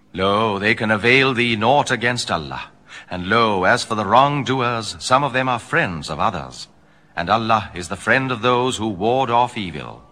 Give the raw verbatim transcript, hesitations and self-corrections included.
Lo, they can avail thee naught against Allah. And lo, as for the wrongdoers, some of them are friends of others. And Allah is the friend of those who ward off evil.